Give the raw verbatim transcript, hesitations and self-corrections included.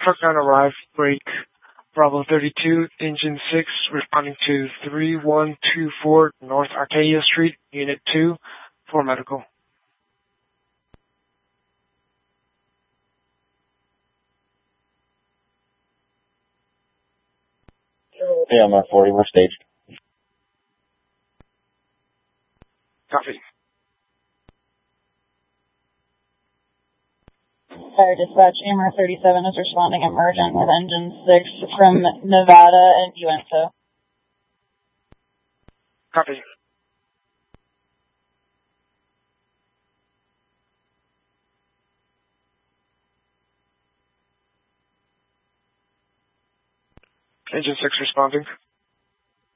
Truck nine arrived, break Bravo thirty-two, engine six, responding to three one two four North Arcadia Street, Unit two, for medical. Yeah, I'm at forty, we're staged. Copy. Fire dispatch, A M R thirty-seven is responding emergent with engine six from Nevada and Uinta. Copy. Engine six responding.